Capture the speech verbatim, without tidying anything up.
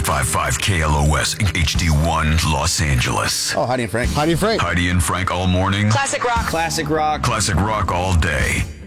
five five K L O S H D one Los Angeles. Oh, Heidi and Frank. Heidi and Frank. Heidi and Frank all morning. Classic rock. Classic rock. Classic rock all day.